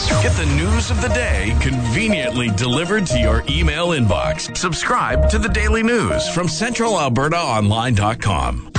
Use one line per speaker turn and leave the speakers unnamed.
Get the news of the day conveniently delivered to your email inbox. Subscribe to the Daily News from CentralAlbertaOnline.com.